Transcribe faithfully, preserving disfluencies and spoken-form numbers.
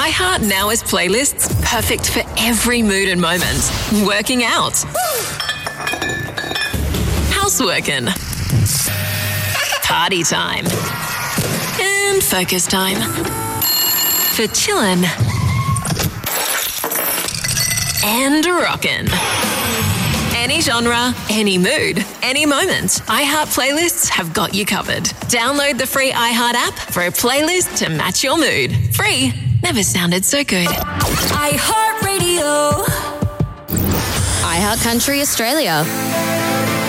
iHeart now has playlists perfect for every mood and moment. Working out. Houseworking. Party time. And focus time. For chillin'. And rockin'. Any genre, any mood, any moment. iHeart playlists have got you covered. Download the free iHeart app for a playlist to match your mood. Free never sounded so good. iHeart Radio. iHeart Country Australia.